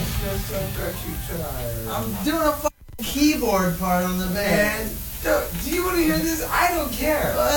just got you tired. I'm doing a fucking keyboard part on the band. Do you want to hear this? I don't care.